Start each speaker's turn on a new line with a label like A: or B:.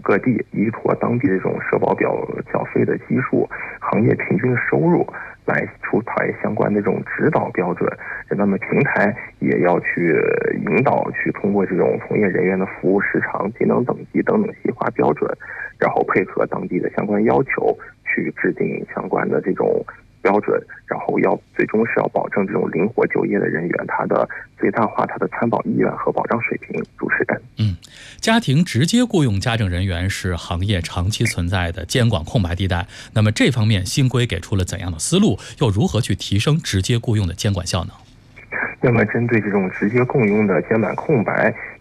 A: 各地，依托当地的这种社保缴费的基数、行业平均的收入来出台相关的这种指导标准。那么平台也要去引导，去通过这种从业人员的服务时长、技能等级等等细化标准，然后配合当地的相关要求去制定相关的这种标准，然后最终是要保证这种灵活就业的人员他的最大化他的参保意愿和保障水平。主持人，
B: 家庭直接雇佣家政人员是行业长期存在的监管空白地带。那么这方面新规给出了怎样的思路？又如何去提升直接雇佣的监管效能？
A: 那么针对这种直接雇佣的监管空白，